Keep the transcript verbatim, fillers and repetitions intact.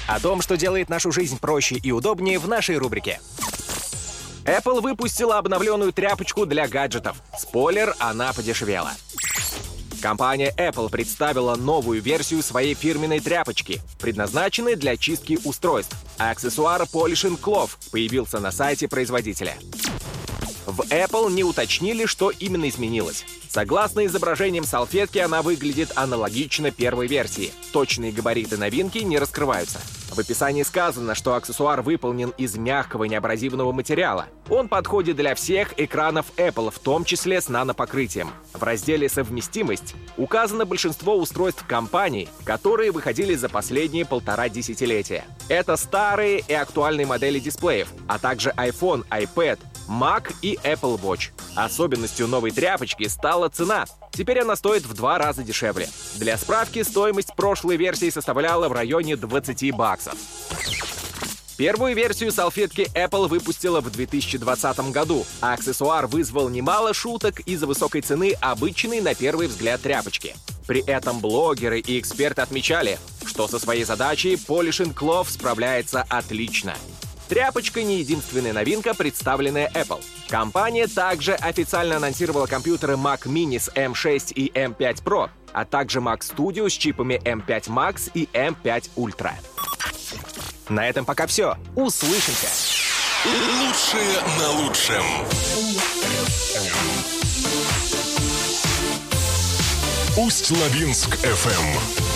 О том, что делает нашу жизнь проще и удобнее, в нашей рубрике. Apple выпустила обновленную тряпочку для гаджетов. Спойлер, она подешевела. Компания Apple представила новую версию своей фирменной тряпочки, предназначенной для чистки устройств. Аксессуар Polishing Cloth появился на сайте производителя. В Apple не уточнили, что именно изменилось. Согласно изображениям салфетки, она выглядит аналогично первой версии. Точные габариты новинки не раскрываются. В описании сказано, что аксессуар выполнен из мягкого неабразивного материала. Он подходит для всех экранов Apple, в том числе с нанопокрытием. В разделе «Совместимость» указано большинство устройств компании, которые выходили за последние полтора десятилетия. Это старые и актуальные модели дисплеев, а также iPhone, iPad, Mac и Apple Watch. Особенностью новой тряпочки стала цена. Теперь она стоит в два раза дешевле. Для справки, стоимость прошлой версии составляла в районе двадцати баксов. Первую версию салфетки Apple выпустила в две тысячи двадцатом году, а аксессуар вызвал немало шуток из-за высокой цены обычной на первый взгляд тряпочки. При этом блогеры и эксперты отмечали, что со своей задачей Polishing Cloth справляется отлично. Тряпочка не единственная новинка, представленная Apple. Компания также официально анонсировала компьютеры Mac Mini с эм шесть и эм пять Pro, а также Mac Studio с чипами эм пять Max и эм пять Ultra. На этом пока все. Услышимся! Лучшее на лучшем. Усть-Лабинск эф эм.